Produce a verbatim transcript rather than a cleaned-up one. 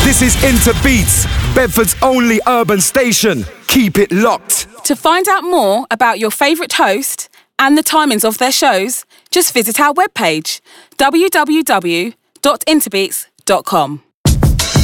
This is Interbeats, Bedford's only urban station. Keep it locked. To find out more about your favourite host and the timings of their shows, just visit our webpage, w w w dot interbeats dot com.